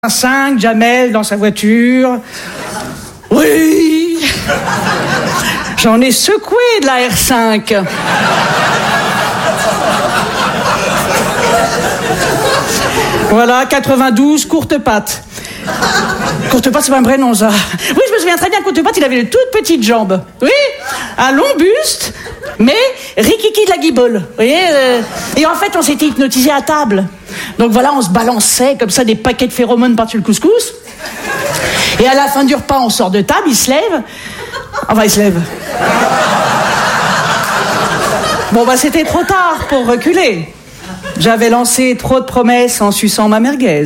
5, Jamel dans sa voiture. Oui. J'en ai secoué de la R5. Voilà, 92, courte patte. Courte patte, c'est pas un vrai nom, ça. Oui, je me souviens très bien, courte patte, il avait de toutes petites jambes. Oui, un long buste, mais rikiki de la guibole. Vous voyez Et en fait, on s'était hypnotisé à table. Donc voilà, on se balançait comme ça des paquets de phéromones par-dessus le couscous. Et à la fin du repas, on sort de table, il se lève. Enfin, il se lève. Bon, bah, c'était trop tard pour reculer. J'avais lancé trop de promesses en suçant ma merguez.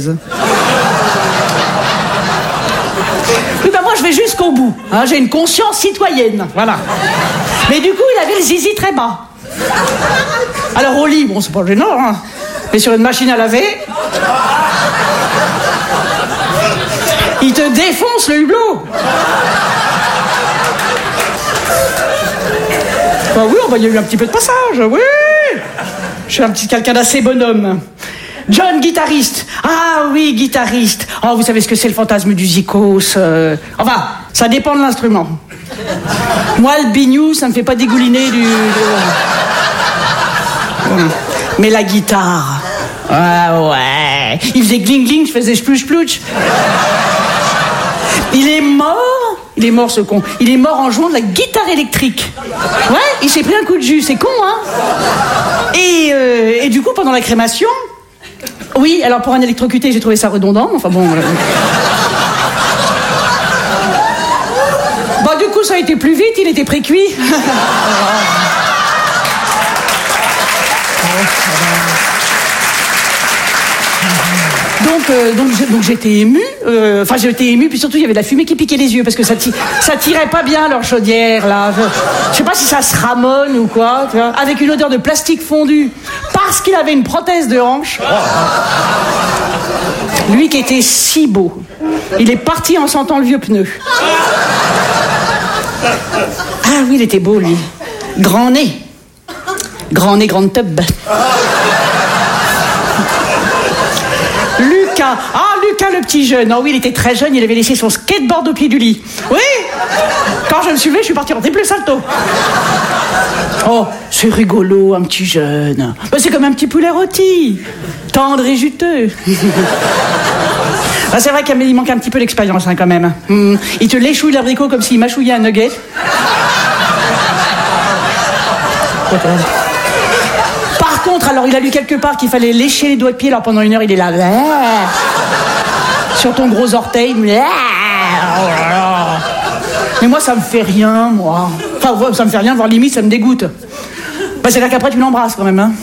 Oui, bah, moi, je vais jusqu'au bout. Hein, j'ai une conscience citoyenne, voilà. Mais du coup, il avait le zizi très bas. Alors, au lit, bon, c'est pas gênant, hein. Mais sur une machine à laver, il te défonce le hublot. Bah oui, il y a eu un petit peu de passage, oui. Je suis un petit quelqu'un d'assez bonhomme. John, guitariste. Ah oui, guitariste. Oh, vous savez ce que c'est le fantasme du zikos. Enfin, ça dépend de l'instrument. Moi, le bignou, ça me fait pas dégouliner du... Mais la guitare... Ah ouais. Il faisait gling-gling, je faisais splouch-splouch. Il est mort, ce con. Il est mort en jouant de la guitare électrique. Ouais, il s'est pris un coup de jus, c'est con, hein. Et du coup, pendant la crémation... Oui, alors pour un électrocuté, j'ai trouvé ça redondant, enfin bon... Bon, du coup, ça a été plus vite, il était pré-cuit. Donc j'étais émue, j'étais émue, puis surtout il y avait de la fumée qui piquait les yeux, parce que ça tirait pas bien leur chaudière, là. Je sais pas si ça se ramone ou quoi, tu vois, avec une odeur de plastique fondu, parce qu'il avait une prothèse de hanche. Lui qui était si beau, il est parti en sentant le vieux pneu. Ah oui, il était beau, lui. Grand nez, grande tub. Lucas, le petit jeune. Oh oui, il était très jeune, il avait laissé son skateboard au pied du lit. Oui. Quand je me suis levée, je suis partie en triple salto. Oh, c'est rigolo, un petit jeune. Ben, c'est comme un petit poulet rôti. Tendre et juteux. Ben, c'est vrai qu'il manque un petit peu d'expérience, hein, quand même. Il te léchouille l'abricot comme s'il mâchouillait un nugget. Par contre, alors il a lu quelque part qu'il fallait lécher les doigts de pied, alors pendant 1 heure il est là sur ton gros orteil. Mais moi ça me fait rien, moi. Enfin, ça me fait rien, voire limite ça me dégoûte. Bah, c'est-à-dire qu'après tu l'embrasses quand même, hein.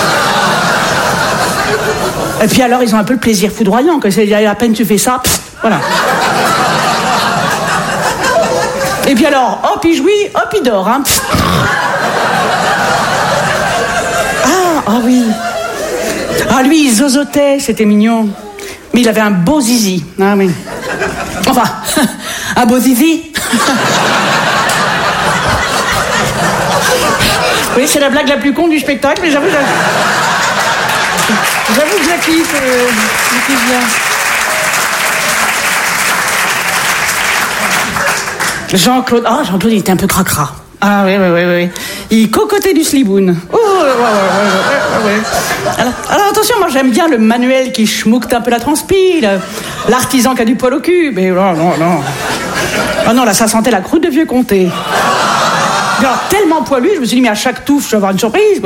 Et puis alors ils ont un peu le plaisir foudroyant, que c'est à peine tu fais ça, voilà. Et puis alors, hop il jouit, hop il dort, hein. Ah oui. Ah lui, il zozotait, c'était mignon. Mais il avait un beau zizi. Ah oui. Enfin, un beau zizi. Oui, c'est la blague la plus con du spectacle, mais j'avoue que je la kiffe. Bien. Jean-Claude, il était un peu cracra. Ah oui. Il cocotait du sliboun. Oh, ouais. Alors attention, moi j'aime bien le manuel qui schmoucte un peu la transpi, l'artisan qui a du poil au cul. Mais non. Ah non, là ça sentait la croûte de vieux comté. Alors, tellement poilu, je me suis dit, mais à chaque touffe, je vais avoir une surprise.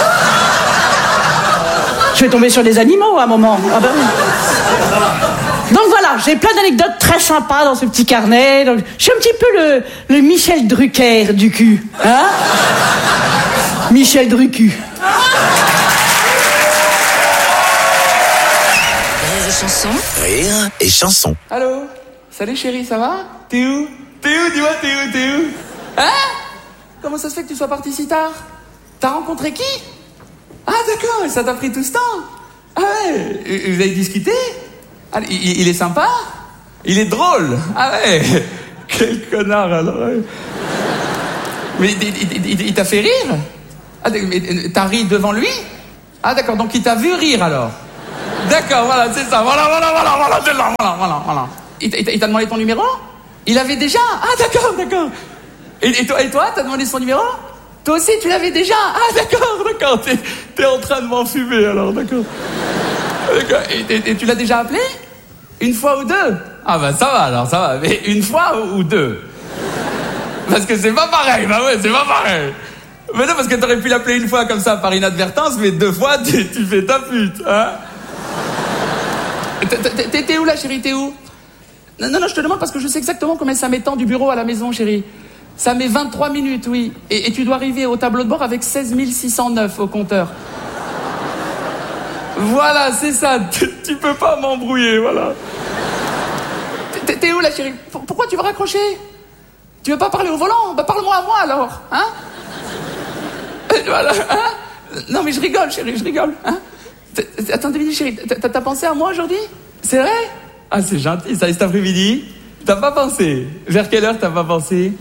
Je vais tomber sur des animaux à un moment. Ah ben oui. Donc voilà, j'ai plein d'anecdotes très sympas dans ce petit carnet. Donc, je suis un petit peu le Michel Drucker du cul. Hein? Michel Drucu. Rire et chanson. Allô? Salut chérie, ça va? T'es où? Dis-moi, t'es où? Hein? Comment ça se fait que tu sois parti si tard? T'as rencontré qui? Ah d'accord, ça t'a pris tout ce temps? Ah ouais, vous avez discuté? Ah, il est sympa? Il est drôle? Ah ouais. Quel connard alors. Mais il t'a fait rire? Ah, mais t'as ri devant lui? Ah d'accord, donc il t'a vu rire alors? D'accord, voilà, c'est ça. Voilà, c'est ça, voilà. Il t'a demandé ton numéro? Il avait déjà? Ah, d'accord. Et toi, t'as demandé son numéro? Toi aussi, tu l'avais déjà? Ah, d'accord. T'es en train de m'enfumer, alors, d'accord. Et tu l'as déjà appelé? Une fois ou deux? Ah, bah, ça va. Mais une fois ou deux? Parce que c'est pas pareil, bah ouais, c'est pas pareil. Mais non, parce que t'aurais pu l'appeler une fois comme ça par inadvertance, mais deux fois, tu fais ta pute, hein? T'es où là, chérie, t'es où? Non, je te demande parce que je sais exactement combien ça m'étend du bureau à la maison, chérie. Ça met 23 minutes, oui. Et tu dois arriver au tableau de bord avec 16 609 au compteur. Voilà, c'est ça. Tu peux pas m'embrouiller, voilà. T'es où là, chérie? Pourquoi tu veux raccrocher? Tu veux pas parler au volant? Bah parle-moi à moi alors, hein? Voilà, hein? Non mais je rigole, chérie, hein? Attends, chérie, t'as pensé à moi aujourd'hui? C'est vrai? Ah, c'est gentil, ça, cet après-midi? T'as pas pensé? Vers quelle heure t'as pas pensé?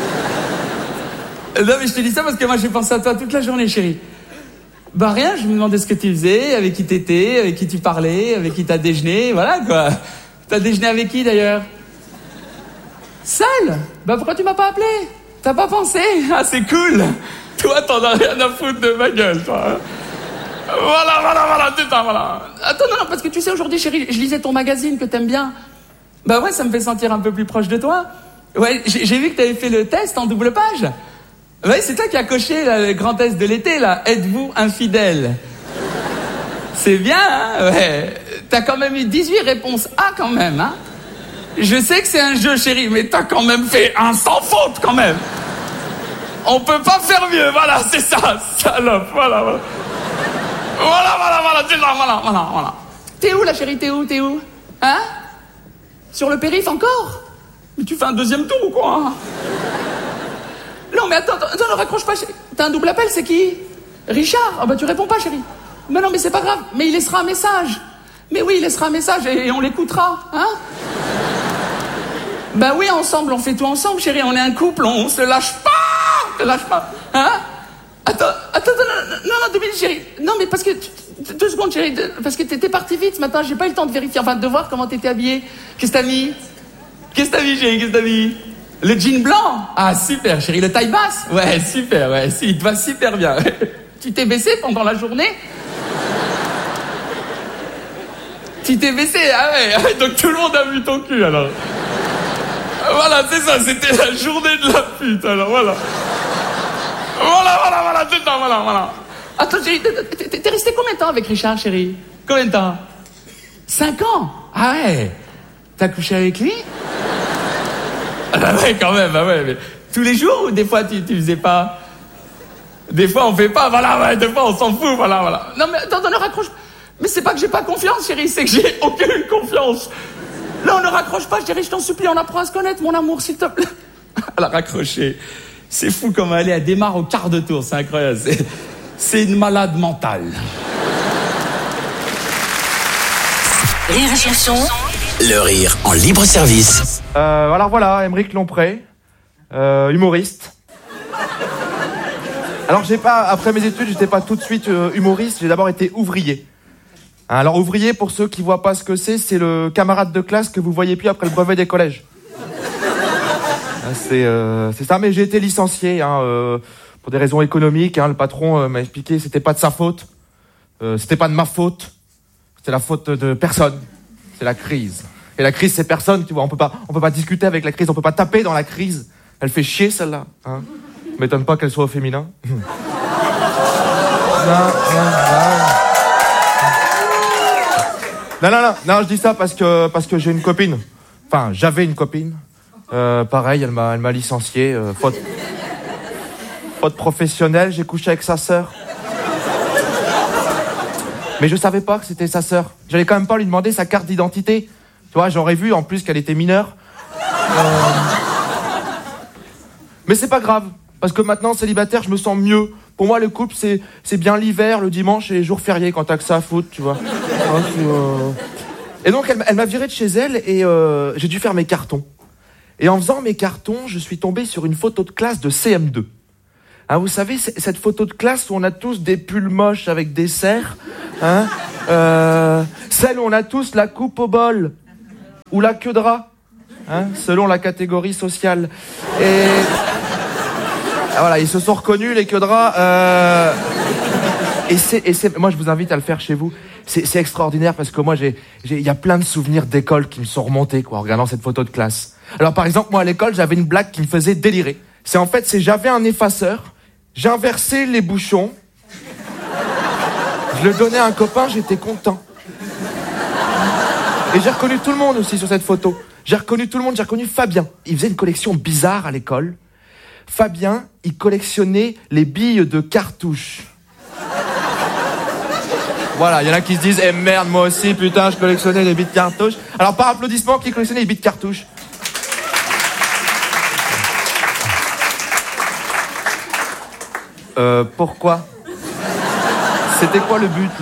Non mais je te dis ça parce que moi j'ai pensé à toi toute la journée, chérie. Bah rien, je me demandais ce que tu faisais, avec qui t'étais, avec qui tu parlais, avec qui t'as déjeuné, voilà quoi. T'as déjeuné avec qui d'ailleurs? Seul? Bah pourquoi tu m'as pas appelé? T'as pas pensé? Ah, c'est cool. Toi, t'en as rien à foutre de ma gueule, toi. Voilà, c'est ça, voilà. Attends, non, parce que tu sais, aujourd'hui, chérie, je lisais ton magazine que t'aimes bien. Bah ouais, ça me fait sentir un peu plus proche de toi. Ouais, j'ai vu que t'avais fait le test en double page. Ouais, c'est toi qui as coché là, le grand test de l'été, là. Êtes-vous infidèle? C'est bien, hein? Ouais. T'as quand même eu 18 réponses A, quand même, hein? Je sais que c'est un jeu, chérie, mais t'as quand même fait un sans faute, quand même. On peut pas faire mieux, voilà, c'est ça, salope, voilà. Voilà. T'es où, la chérie, t'es où? Hein? Sur le périph' encore? Mais tu fais un deuxième tour ou quoi, hein? Non, mais attends, ne raccroche pas, chérie. T'as un double appel, c'est qui? Richard? Ah bah tu réponds pas, chérie. Mais non, mais c'est pas grave, mais il laissera un message. Mais oui, il laissera un message et on l'écoutera, hein? Bah oui, ensemble, on fait tout ensemble, chérie, on est un couple, on se lâche pas, hein? Attends, non, 2 minutes, chérie. Non, mais parce que, 2 secondes, chérie, parce que t'étais partie vite ce matin, j'ai pas eu le temps de vérifier, enfin, de voir comment t'étais habillée. Qu'est-ce que t'as mis, chérie, Le jean blanc? Ah, super, chérie, le taille basse? Ouais, super, ouais, si, il te va super bien. Tu t'es baissé pendant la journée? Tu t'es baissé, ah ouais, donc tout le monde a vu ton cul, alors. Voilà, c'est ça, c'était la journée de la pute, alors voilà. Voilà, c'est ça, voilà. Attends, chérie, t'es resté combien de temps avec Richard, chérie? Combien de temps? 5 ans? Ah ouais. T'as couché avec lui? Ah bah ouais, quand même, bah ouais. Mais tous les jours ou des fois tu faisais pas? Des fois on fait pas, voilà, ouais, des fois on s'en fout, voilà. Non mais attends, ne raccroche. Mais c'est pas que j'ai pas confiance, chérie, c'est que j'ai aucune confiance. Là, on ne raccroche pas, chérie, je t'en supplie, on apprend à se connaître, mon amour, s'il te plaît. Elle a raccroché. C'est fou comme elle démarre au quart de tour, c'est incroyable. C'est une malade mentale. Rire et chanson. Le rire en libre service. Alors voilà, Aymeric Lompré, humoriste. Alors après mes études, j'étais pas tout de suite humoriste, j'ai d'abord été ouvrier. Alors ouvrier, pour ceux qui voient pas ce que c'est le camarade de classe que vous voyez plus après le brevet des collèges. C'est ça, mais j'ai été licencié pour des raisons économiques. Le patron m'a expliqué, c'était pas de sa faute, c'était pas de ma faute, c'était la faute de personne. C'est la crise. Et la crise, c'est personne, tu vois. On peut pas discuter avec la crise, on peut pas taper dans la crise. Elle fait chier celle-là. Hein. M'étonne pas qu'elle soit au féminin. Non, je dis ça parce que j'ai une copine. Enfin, j'avais une copine. Pareil, elle m'a licencié. Faute professionnelle, j'ai couché avec sa sœur. Mais je savais pas que c'était sa sœur. J'allais quand même pas lui demander sa carte d'identité. Tu vois, j'aurais vu en plus qu'elle était mineure. Mais c'est pas grave, parce que maintenant, célibataire, je me sens mieux. Pour moi, le couple, c'est bien l'hiver, le dimanche et les jours fériés, quand t'as que ça à foutre, tu vois. Et donc, elle m'a viré de chez elle et j'ai dû faire mes cartons. Et en faisant mes cartons, je suis tombé sur une photo de classe de CM2. Hein, vous savez, cette photo de classe où on a tous des pulls moches avec des serres, hein, celle où on a tous la coupe au bol ou la queue de rat, hein, selon la catégorie sociale. Et voilà, ils se sont reconnus les queues de rat. Moi, je vous invite à le faire chez vous. C'est extraordinaire parce que moi, il y a plein de souvenirs d'école qui me sont remontés, quoi, en regardant cette photo de classe. Alors, par exemple, moi, à l'école, j'avais une blague qui me faisait délirer. J'avais un effaceur, j'inversais les bouchons, je le donnais à un copain, j'étais content. Et j'ai reconnu tout le monde aussi sur cette photo. J'ai reconnu Fabien. Il faisait une collection bizarre à l'école. Fabien, il collectionnait les billes de cartouches. Voilà, il y en a qui se disent « Eh merde, moi aussi, putain, je collectionnais les billes de cartouches. » Alors, par applaudissement, qui collectionnait les billes de cartouches? Pourquoi? C'était quoi le but,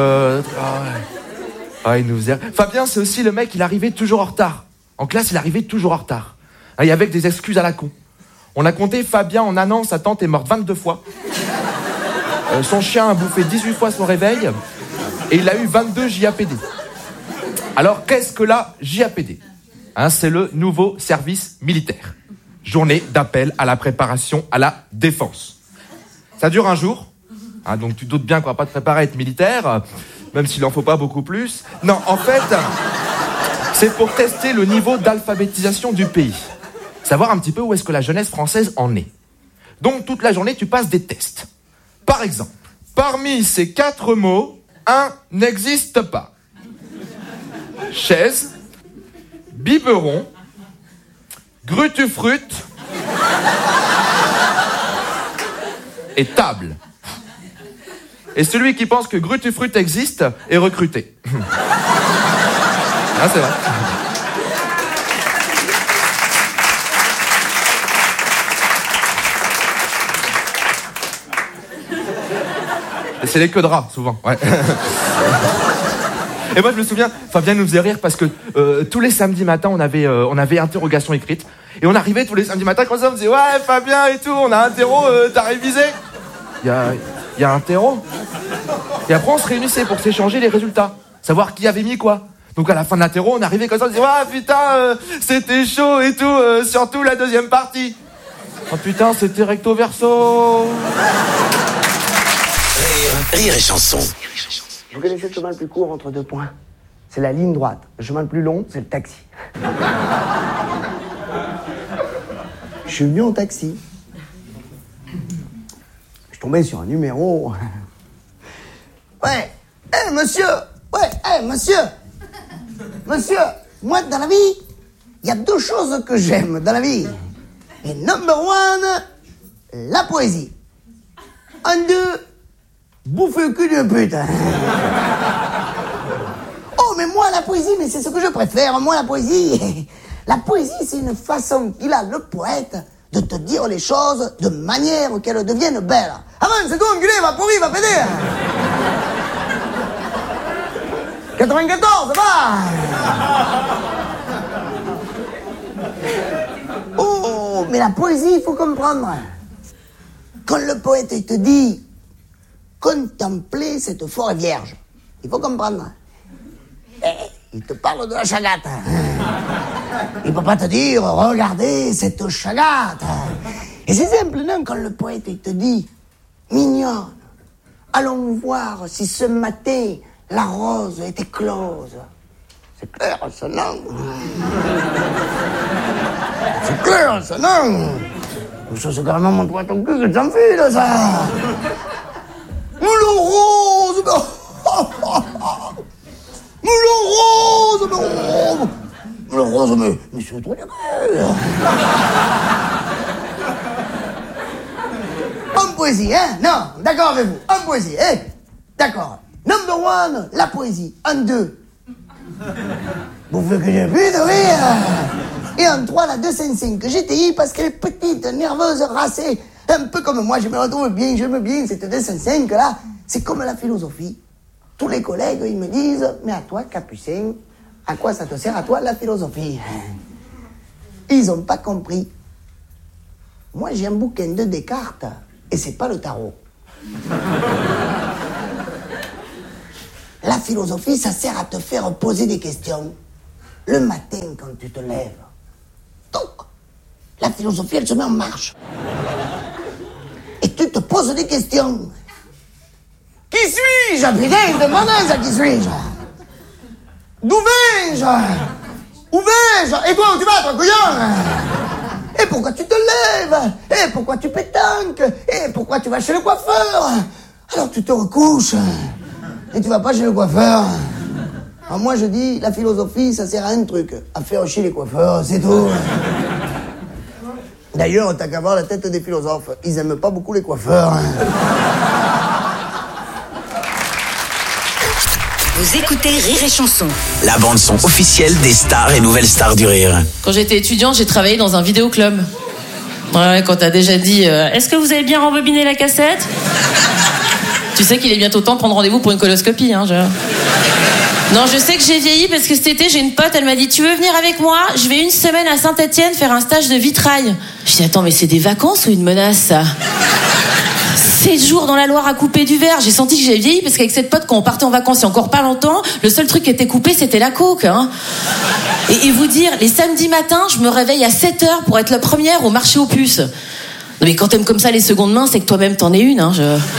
il nous faisait... Fabien, c'est aussi le mec, il arrivait toujours en retard. En classe, il arrivait toujours en retard. Et avec des excuses à la con. On a compté, Fabien, en un an, sa tante est morte 22 fois. Son chien a bouffé 18 fois son réveil. Et il a eu 22 JAPD. Alors, qu'est-ce que la JAPD? Hein, c'est le nouveau service militaire. Journée d'appel à la préparation à la défense. Ça dure un jour. Hein, donc tu doutes bien qu'on va pas te préparer à être militaire, même s'il en faut pas beaucoup plus. Non, en fait, c'est pour tester le niveau d'alphabétisation du pays. Savoir un petit peu où est-ce que la jeunesse française en est. Donc, toute la journée, tu passes des tests. Par exemple, parmi ces 4 mots, un n'existe pas. Chaise, biberon, grutufrut et table. Et celui qui pense que grutufrut existe est recruté. Ah, c'est vrai. C'est les queues de rat, souvent. Ouais. Et moi, je me souviens, Fabien nous faisait rire parce que tous les samedis matins, on avait interrogation écrite. Et on arrivait tous les samedis matins, comme ça, on me disait « Ouais, Fabien et tout, on a interro, t'as révisé ?» Il y a interro. Et après, on se réunissait pour s'échanger les résultats. Savoir qui avait mis quoi. Donc, à la fin de l'interro, on arrivait comme ça, on disait « Ouais, putain, c'était chaud et tout, surtout la deuxième partie. » Oh putain, c'était recto verso. Rire et chanson. Vous connaissez le chemin le plus court entre 2 points? C'est la ligne droite. Le chemin le plus long, c'est le taxi. Je suis venu en taxi. Je suis tombé sur un numéro. Ouais, monsieur. Ouais, monsieur. Monsieur, moi, dans la vie, il y a 2 choses que j'aime dans la vie. Et number 1, la poésie. 1, 2... bouffe le cul de pute. Oh, mais moi, la poésie, mais c'est ce que je préfère. Moi, la poésie, c'est une façon qu'il a, le poète, de te dire les choses de manière qu'elles deviennent belles. Avance, c'est toi, enculé, va pourrir, va péter. 94, va. Oh, mais la poésie, il faut comprendre. Quand le poète, il te dit... contempler cette forêt vierge. Il faut comprendre. Il te parle de la chagate. Il peut pas te dire, regardez cette chagate. Et c'est simple, non, quand le poète il te dit, mignonne, allons voir si ce matin la rose est éclose. C'est clair, ça, non? C'est clair, ça, non? Ça, c'est carrément mon poète au cul que j'enfile, ça. Le rose, le rose, mais c'est trop bien. En poésie, hein? Non, d'accord avec vous. En poésie, hein? D'accord. Number 1, la poésie. En 2, vous voulez que j'ai plus de rire? Et en 3, la 255 GTI parce qu'elle est petite, nerveuse, racée. Un peu comme moi, je me retrouve bien, j'aime bien cette 205 là. C'est comme la philosophie. Tous les collègues, ils me disent, mais à toi, Capucin, à quoi ça te sert à toi la philosophie? Ils n'ont pas compris. Moi, j'ai un bouquin de Descartes Et c'est pas le tarot. La philosophie, ça sert à te faire poser des questions. Le matin, quand tu te lèves. Donc, la philosophie, elle se met en marche. Et tu te poses des questions. Qui suis-je? Putain, demandez à qui suis-je? D'où vais-je? Où vais-je? Et toi, où tu vas, toi, couillon? Et pourquoi tu te lèves? Et pourquoi tu pétanques? Et pourquoi tu vas chez le coiffeur? Alors tu te recouches. Et tu vas pas chez le coiffeur. Alors moi je dis, la philosophie, ça sert à un truc. À faire chier les coiffeurs, c'est tout. D'ailleurs, t'as qu'à voir la tête des philosophes. Ils aiment pas beaucoup les coiffeurs. Vous écoutez Rire et Chanson, la bande-son officielle des stars et nouvelles stars du rire. Quand j'étais étudiante, j'ai travaillé dans un vidéoclub. Ouais, quand t'as déjà dit est-ce que vous avez bien rembobiné la cassette? Tu sais qu'il est bientôt temps de prendre rendez-vous pour une coloscopie, hein, Non, je sais que j'ai vieilli parce que cet été, j'ai une pote, elle m'a dit tu veux venir avec moi? Je vais une semaine à Saint-Étienne faire un stage de vitrail. Je dis attends, mais c'est des vacances ou une menace, ça? 7 jours dans la Loire à couper du verre. J'ai senti que j'avais vieilli parce qu'avec cette pote, quand on partait en vacances il y a encore pas longtemps, le seul truc qui était coupé, c'était la coke, hein. Et vous dire, les samedis matins, je me réveille à 7h pour être la première au marché aux puces. Non mais quand t'aimes comme ça les secondes mains, c'est que toi-même t'en es une, hein.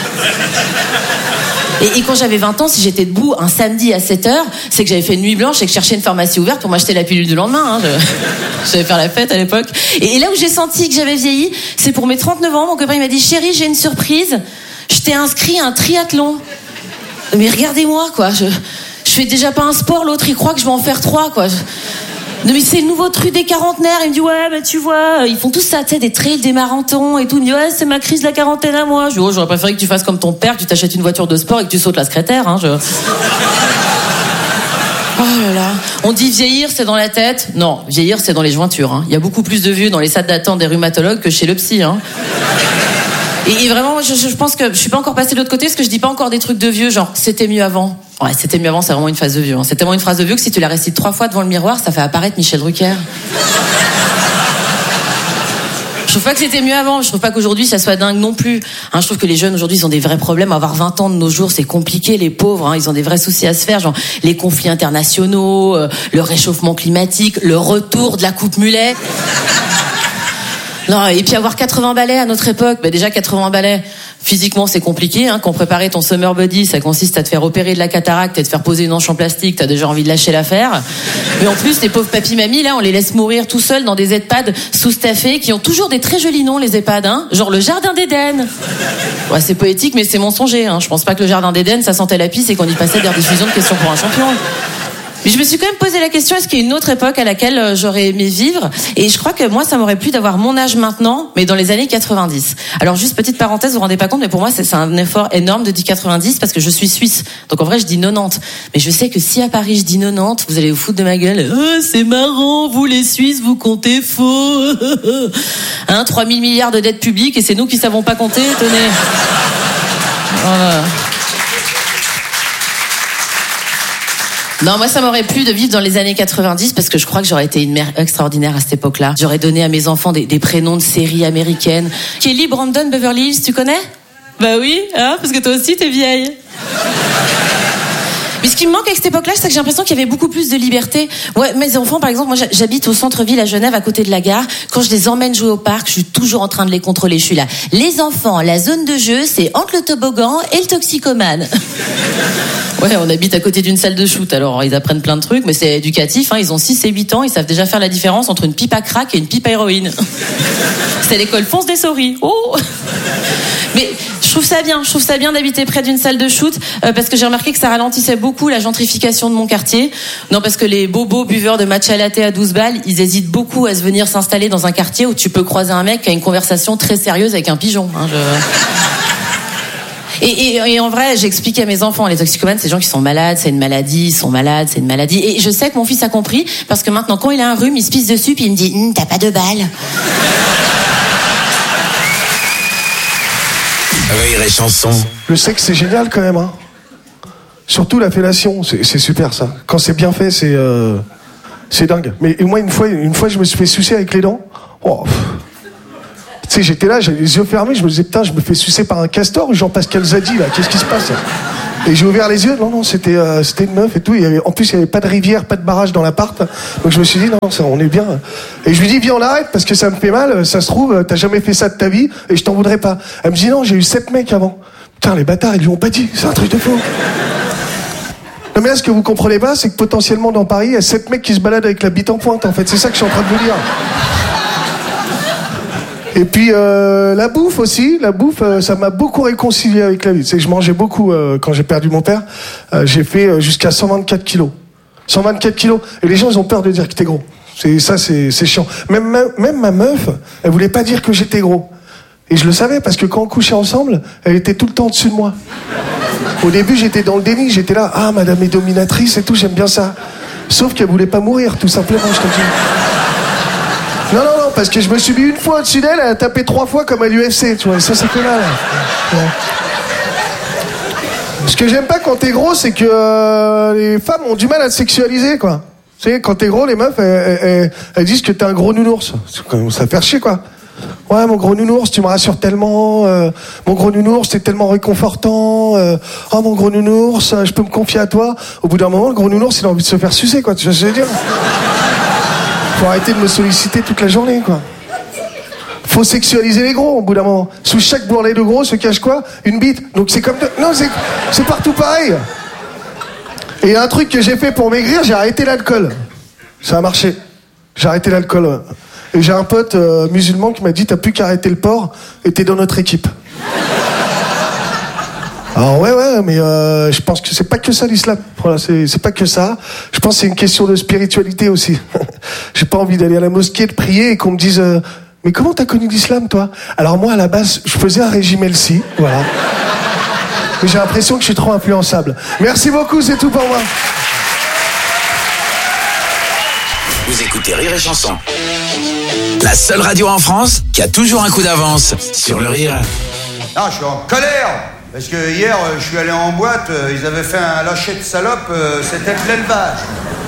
Et quand j'avais 20 ans, si j'étais debout un samedi à 7h, c'est que j'avais fait une nuit blanche et que je cherchais une pharmacie ouverte pour m'acheter la pilule du lendemain, hein. J'avais faire la fête à l'époque. Et là où j'ai senti que j'avais vieilli, c'est pour mes 39 ans, mon copain il m'a dit chérie, j'ai une surprise, je t'ai inscrit à un triathlon. Mais regardez-moi, quoi, je fais déjà pas un sport, l'autre il croit que je vais en faire 3, quoi. Non mais c'est le nouveau truc des quarantenaires. Il me dit ouais bah tu vois, ils font tous ça, tu sais, des trails, des marathons et tout. Il me dit ouais c'est ma crise de la quarantaine à moi. Je dis oh j'aurais préféré que tu fasses comme ton père, que tu t'achètes une voiture de sport et que tu sautes la secrétaire, hein. Oh là là. On dit vieillir c'est dans la tête. Non, vieillir c'est dans les jointures, hein. Il y a beaucoup plus de vieux dans les salles d'attente des rhumatologues que chez le psy, hein. Et vraiment, je pense que je suis pas encore passée de l'autre côté parce que je dis pas encore des trucs de vieux, genre c'était mieux avant. Ouais, c'était mieux avant, c'est vraiment une phase de vieux, hein. C'est tellement une phrase de vieux que si tu la récites 3 fois devant le miroir, ça fait apparaître Michel Drucker. Je trouve pas que c'était mieux avant, je trouve pas qu'aujourd'hui ça soit dingue non plus, hein. Je trouve que les jeunes aujourd'hui ils ont des vrais problèmes. Avoir 20 ans de nos jours c'est compliqué, les pauvres, hein. Ils ont des vrais soucis à se faire, genre les conflits internationaux, le réchauffement climatique, le retour de la coupe mulet. Non, et puis avoir 80 balais à notre époque, bah déjà 80 balais, physiquement c'est compliqué, hein. Quand préparer ton summer body, ça consiste à te faire opérer de la cataracte et te faire poser une hanche en plastique, t'as déjà envie de lâcher l'affaire. Mais en plus, les pauvres papy-mamies, là, on les laisse mourir tout seuls dans des EHPAD sous-staffés, qui ont toujours des très jolis noms, les EHPAD, hein. Genre le Jardin d'Éden. Ouais, c'est poétique, mais c'est mensonger, hein. Je pense pas que le Jardin d'Éden, ça sentait la pisse et qu'on y passait des rediffusions de questions pour un champion. Mais je me suis quand même posé la question, est-ce qu'il y a une autre époque à laquelle j'aurais aimé vivre? Et je crois que moi, ça m'aurait plu d'avoir mon âge maintenant, mais dans les années 90. Alors juste petite parenthèse, vous vous rendez pas compte, mais pour moi, c'est un effort énorme de dire 90 parce que je suis suisse. Donc en vrai, je dis 90. Mais je sais que si à Paris, je dis 90, vous allez vous foutre de ma gueule. Oh, c'est marrant, vous les Suisses, vous comptez faux. Hein, 3000 milliards de dettes publiques et c'est nous qui savons pas compter, tenez. Voilà. Non, moi ça m'aurait plu de vivre dans les années 90 parce que je crois que j'aurais été une mère extraordinaire à cette époque-là. J'aurais donné à mes enfants des prénoms de séries américaines. Kelly, Brandon, Beverly Hills, tu connais? Bah oui, hein, parce que toi aussi t'es vieille. Mais ce qui me manque avec cette époque-là, c'est que j'ai l'impression qu'il y avait beaucoup plus de liberté. Ouais, mes enfants, par exemple, moi j'habite au centre-ville à Genève, à côté de la gare. Quand je les emmène jouer au parc, je suis toujours en train de les contrôler. Je suis là. Les enfants, la zone de jeu, c'est entre le toboggan et le toxicomane. Ouais, on habite à côté d'une salle de shoot, alors ils apprennent plein de trucs, mais c'est éducatif, hein. Ils ont 6 et 8 ans, ils savent déjà faire la différence entre une pipe à crack et une pipe à héroïne. C'est l'école Fonce des Souris. Oh. Mais je trouve ça bien d'habiter près d'une salle de shoot, parce que j'ai remarqué que ça ralentissait beaucoup la gentrification de mon quartier. Non, parce que les bobos buveurs de matcha latte à 12 balles, ils hésitent beaucoup à se venir s'installer dans un quartier où tu peux croiser un mec qui a une conversation très sérieuse avec un pigeon, hein. Et en vrai, j'explique à mes enfants, les toxicomanes, c'est des gens qui sont malades, c'est une maladie, ils sont malades, c'est une maladie. Et je sais que mon fils a compris, parce que maintenant, quand il a un rhume, il se pisse dessus, puis il me dit, t'as pas de balle. Rire et Chanson. Le sexe, c'est génial quand même, hein. Surtout la fellation, c'est super ça. Quand c'est bien fait, c'est dingue. Mais moi, une fois, je me suis fait sucer avec les dents. Oh. Tu sais, j'étais là, j'avais les yeux fermés, je me disais, putain, je me fais sucer par un castor ou Jean-Pascal Zadi, là, qu'est-ce qui se passe? Et j'ai ouvert les yeux, non, c'était une meuf et tout. En plus, il n'y avait pas de rivière, pas de barrage dans l'appart. Donc je me suis dit, non, ça, on est bien. Et je lui dis, viens, on l'arrête parce que ça me fait mal. Ça se trouve, t'as jamais fait ça de ta vie et je t'en voudrais pas. Elle me dit, non, j'ai eu 7 mecs avant. Putain, les bâtards, ils lui ont pas dit. C'est un truc de faux. Non, mais là, ce que vous comprenez pas, c'est que potentiellement dans Paris, il y a 7 mecs qui se baladent avec la bite en pointe, en fait. C'est ça que je suis en train de vous dire. Et puis la bouffe aussi, ça m'a beaucoup réconcilié avec la vie. Tu sais, je mangeais beaucoup quand j'ai perdu mon père. J'ai fait jusqu'à 124 kilos. 124 kilos. Et les gens, ils ont peur de dire que t'es gros. C'est chiant. Même ma meuf, elle voulait pas dire que j'étais gros. Et je le savais parce que quand on couchait ensemble, elle était tout le temps au-dessus de moi. Au début, j'étais dans le déni. J'étais là, ah, madame est dominatrice et tout, j'aime bien ça. Sauf qu'elle voulait pas mourir, tout simplement, je te dis. Non, parce que je me suis mis une fois au-dessus d'elle, elle a tapé 3 fois comme à l'UFC, tu vois, et ça fait mal. Ouais. Ce que j'aime pas quand t'es gros, c'est que les femmes ont du mal à te sexualiser, quoi. Tu sais, quand t'es gros, les meufs, elles disent que t'es un gros nounours. Ça fait chier, quoi. Ouais, mon gros nounours, tu me rassures tellement. Mon gros nounours, t'es tellement réconfortant. Oh, mon gros nounours, je peux me confier à toi. Au bout d'un moment, le gros nounours, il a envie de se faire sucer, quoi. Tu vois ce que je veux dire? Faut arrêter de me solliciter toute la journée, quoi. Faut sexualiser les gros, au bout d'un moment. Sous chaque bourrelet de gros se cache quoi? Une bite. Donc c'est comme... Non, c'est partout pareil. Et il y a un truc que j'ai fait pour maigrir, j'ai arrêté l'alcool. Ça a marché. J'ai arrêté l'alcool. Et j'ai un pote musulman qui m'a dit, t'as plus qu'à arrêter le porc et t'es dans notre équipe. Alors ouais, mais je pense que c'est pas que ça l'islam. Voilà, c'est pas que ça. Je pense que c'est une question de spiritualité aussi. J'ai pas envie d'aller à la mosquée, de prier et qu'on me dise mais comment t'as connu l'islam, toi? Alors moi, à la base, je faisais un régime healthy, voilà. Mais j'ai l'impression que je suis trop influençable. Merci beaucoup, c'est tout pour moi. Vous écoutez Rire et Chanson. La seule radio en France qui a toujours un coup d'avance sur le rire. Non, je suis en colère. Parce que hier, je suis allé en boîte, ils avaient fait un lâcher de salope, c'était de l'élevage.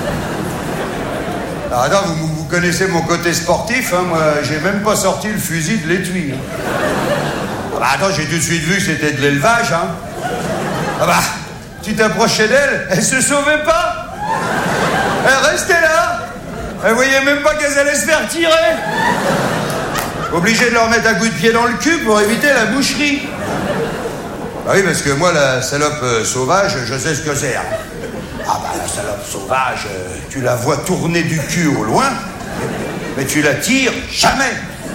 Alors attends, vous connaissez mon côté sportif, hein, moi j'ai même pas sorti le fusil de l'étui. Ah bah attends, j'ai tout de suite vu que c'était de l'élevage, hein. Ah bah, tu t'approchais d'elle, elle se sauvait pas. Elle restait là. Elle voyait même pas qu'elle allait se faire tirer. Obligé de leur mettre un coup de pied dans le cul pour éviter la boucherie. Ah oui, parce que moi, la salope sauvage, je sais ce que c'est. Hein. Ah bah, la salope sauvage, tu la vois tourner du cul au loin, mais tu la tires jamais.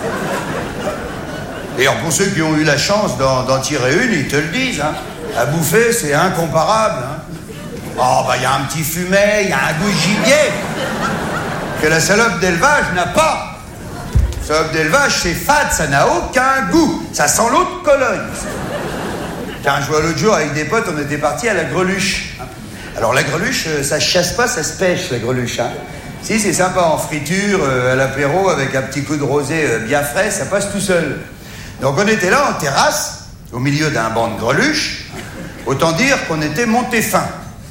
D'ailleurs, pour ceux qui ont eu la chance d'en tirer une, ils te le disent. Hein. À bouffer, c'est incomparable. Hein. Oh, bah, il y a un petit fumet, il y a un goût de gibier que la salope d'élevage n'a pas. La salope d'élevage, c'est fade, ça n'a aucun goût. Ça sent l'eau de Cologne. Tiens, je vois l'autre jour avec des potes, on était partis à la greluche. Alors la greluche, ça se chasse pas, ça se pêche, la greluche. Hein. Si, c'est sympa en friture, à l'apéro, avec un petit coup de rosé bien frais, ça passe tout seul. Donc on était là en terrasse, au milieu d'un banc de greluche. Autant dire qu'on était monté fin.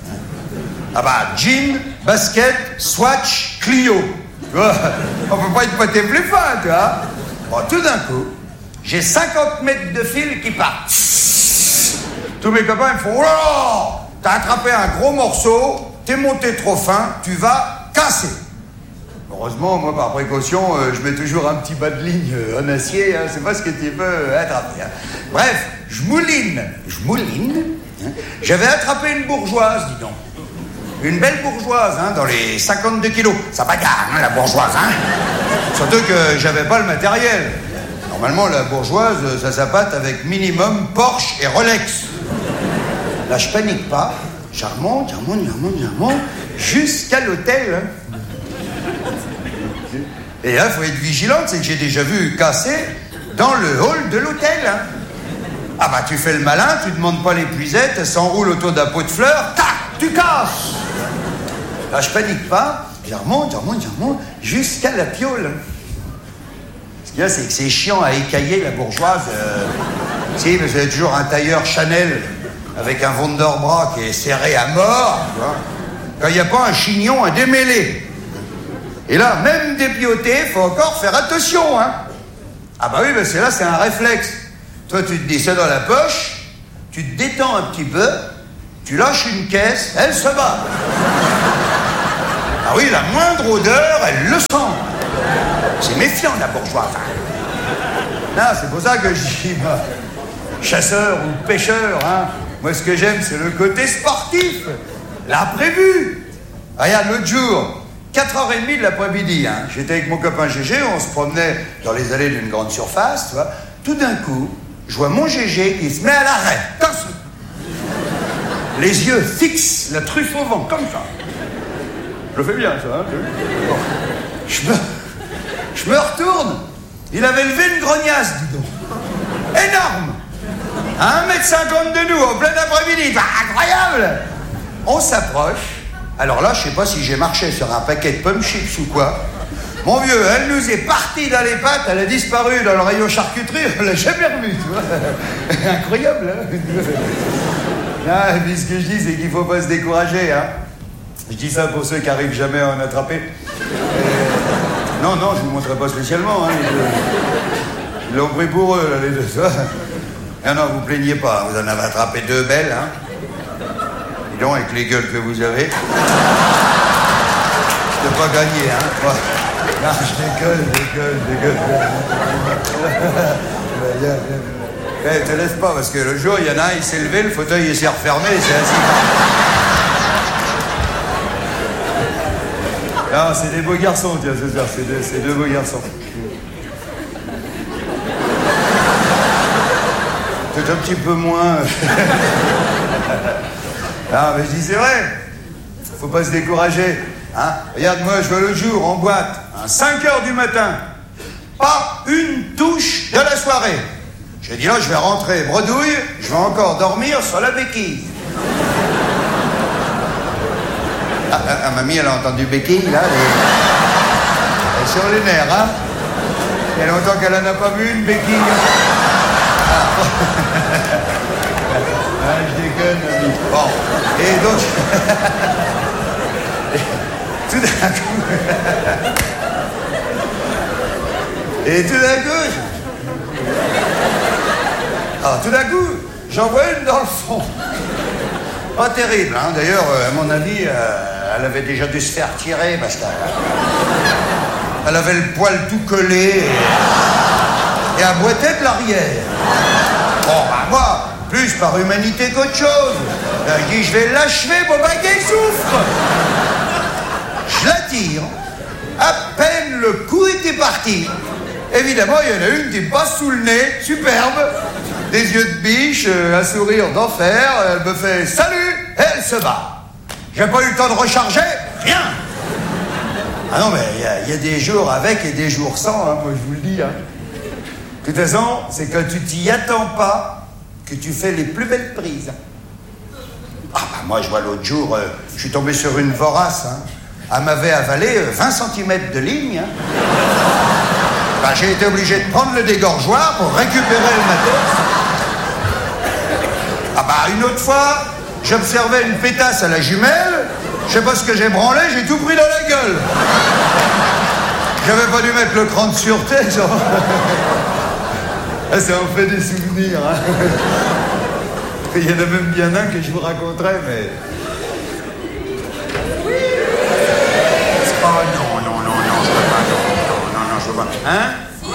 Ah bah, jean, basket, Swatch, Clio. Tu vois, on peut pas être poté plus fin, tu vois. Bon, tout d'un coup, j'ai 50 mètres de fil qui partent. Tous mes copains ils me font « Oh, t'as attrapé un gros morceau, t'es monté trop fin, tu vas casser. » Heureusement, moi, par précaution, je mets toujours un petit bas de ligne en acier, hein, c'est pas ce que tu peux attraper. Hein. Bref, je mouline. Hein. J'avais attrapé une bourgeoise, dis donc. Une belle bourgeoise, hein, dans les 52 kilos. Ça bagarre, hein, la bourgeoise, hein. Surtout que j'avais pas le matériel. Normalement, la bourgeoise, ça s'appâte avec minimum Porsche et Rolex. Là, je panique pas. Je remonte, jusqu'à l'hôtel. Hein. Et là, il faut être vigilante, c'est que j'ai déjà vu casser dans le hall de l'hôtel. Hein. Ah bah, tu fais le malin, tu demandes pas l'épuisette, elle s'enroule autour d'un pot de fleurs, tac, tu casses. Là, je panique pas, je remonte, jusqu'à la piole. Ce qu'il y a, c'est que c'est chiant à écailler la bourgeoise. Si, parce qu'il y a toujours un tailleur Chanel avec un Wonderbra qui est serré à mort, tu vois. Quand il n'y a pas un chignon à démêler. Et là, même dépioté, faut encore faire attention, hein. Ah bah oui, parce que là, c'est un réflexe. Toi, tu te dis, c'est dans la poche, tu te détends un petit peu, tu lâches une caisse, elle se bat. Ah oui, la moindre odeur, elle le sent. C'est méfiant, la bourgeoise. Non, c'est pour ça que je dis, chasseur ou pêcheur, hein. Moi, ce que j'aime, c'est le côté sportif, l'imprévu. Regarde, l'autre jour, 4h30 de l'après-midi, hein, j'étais avec mon copain Gégé, on se promenait dans les allées d'une grande surface, tu vois. Tout d'un coup, je vois mon Gégé qui se met à l'arrêt, comme ça. Les yeux fixes, la truffe au vent, comme ça. Je le fais bien, ça, hein. Bon. Je me retourne, il avait levé une grognasse, dis donc. Énorme. À 1m50 de nous, en plein après-midi, incroyable. On s'approche. Alors là, je sais pas si j'ai marché sur un paquet de pommes chips ou quoi. Mon vieux, elle nous est partie dans les pattes, elle a disparu dans le rayon charcuterie, on l'a jamais revue, tu vois. Incroyable, hein. Ah, et puis ce que je dis, c'est qu'il faut pas se décourager, hein. Je dis ça pour ceux qui arrivent jamais à en attraper. Non, je vous montrerai pas spécialement, hein. Ils l'ont pris pour eux, là, les deux. Non, vous plaignez pas, vous en avez attrapé 2 belles, hein. Dis donc, avec les gueules que vous avez. Je peux pas gagner, hein. Ouais. Non, je dégueule. Te laisse pas, parce que le jour, il y en a un, il s'est levé, le fauteuil, il s'est refermé, il s'est assis. Non, c'est des beaux garçons, tiens, c'est ça, c'est deux beaux garçons. Peut-être un petit peu moins. Ah, mais je dis, c'est vrai. Faut pas se décourager. Hein? Regarde, moi, je vais l'autre jour en boîte, à 5h du matin. Pas une touche de la soirée. J'ai dit, là, je vais rentrer bredouille, je vais encore dormir sur la béquille. Ah, mamie, elle a entendu béquille, là. Elle est sur les nerfs, hein. Il y a longtemps qu'elle en a pas vu, une béquille. Ah, je déconne, mamie. Bon, et donc... tout d'un coup... tout d'un coup, j'en vois une dans le fond. Pas terrible, hein. D'ailleurs, à mon avis, elle avait déjà dû se faire tirer parce qu'elle avait le poil tout collé et elle boitait de l'arrière. Bon, bah moi, plus par humanité qu'autre chose. Là, je dis, je vais l'achever pour pas qu'elle souffre. Je la tire. À peine le coup était parti. Évidemment, il y en a une qui me passe sous le nez, superbe. Des yeux de biche, un sourire d'enfer. Elle me fait « Salut !» et elle se bat. J'ai pas eu le temps de recharger, rien. Ah non, mais il y a des jours avec et des jours sans, hein, moi je vous le dis. Hein. De toute façon, c'est quand tu t'y attends pas que tu fais les plus belles prises. Ah bah moi, je vois l'autre jour, je suis tombé sur une vorace. Hein. Elle m'avait avalé 20 cm de ligne. Hein. Bah, j'ai été obligé de prendre le dégorgeoir pour récupérer le matos. Ah bah, une autre fois, j'observais une pétasse à la jumelle, je sais pas ce que j'ai branlé, j'ai tout pris dans la gueule. J'avais pas dû mettre le cran de sûreté, genre. Ah, ça en fait des souvenirs, hein. Il y en a même bien un que je vous raconterai, mais... Oh non, je peux pas, non, je peux pas. Hein?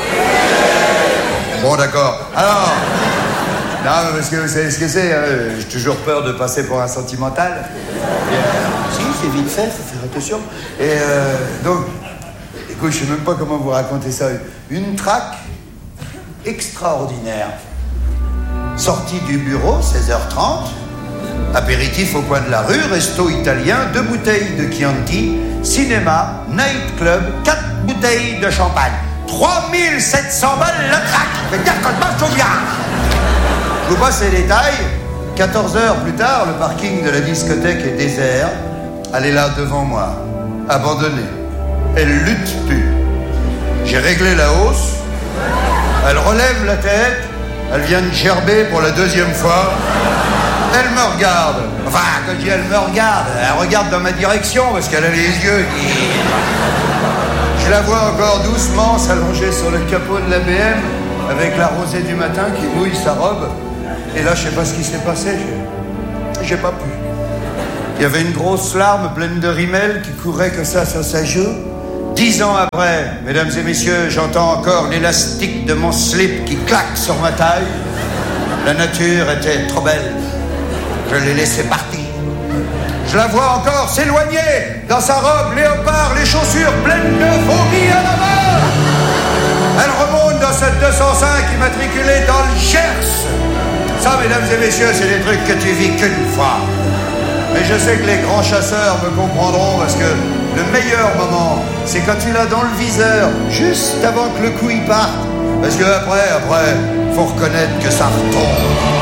Bon, d'accord. Alors... Non, parce que vous savez ce que c'est, hein, j'ai toujours peur de passer pour un sentimental. Si, c'est vite fait, faut faire attention. Et donc, écoute, je sais même pas comment vous raconter ça. Une traque extraordinaire. Sortie du bureau, 16h30. Apéritif au coin de la rue, resto italien, 2 bouteilles de Chianti, cinéma, nightclub, 4 bouteilles de champagne. 3700 balles la traque. Fait dire que je m'en souviens. Je vous passe les détails. 14 heures plus tard, le parking de la discothèque est désert. Elle est là devant moi, abandonnée. Elle lutte plus. J'ai réglé la hausse. Elle relève la tête. Elle vient de gerber pour la 2e fois. Elle me regarde. Enfin, quand je dis elle me regarde, elle regarde dans ma direction parce qu'elle a les yeux qui... Je la vois encore doucement s'allonger sur le capot de la BM. avec la rosée du matin qui mouille sa robe. Et là, je sais pas ce qui s'est passé, j'ai pas pu. Il y avait une grosse larme pleine de rimel qui courait que ça sur sa joue. 10 ans après, mesdames et messieurs, j'entends encore l'élastique de mon slip qui claque sur ma taille. La nature était trop belle. Je l'ai laissée partir. Je la vois encore s'éloigner dans sa robe léopard, les chaussures pleines de vomi à la main. Elle remonte dans cette 205 immatriculée dans le Gers. Ça, mesdames et messieurs, c'est des trucs que tu vis qu'une fois. Mais je sais que les grands chasseurs me comprendront parce que le meilleur moment, c'est quand tu l'as dans le viseur, juste avant que le coup y parte. Parce que après, faut reconnaître que ça retombe.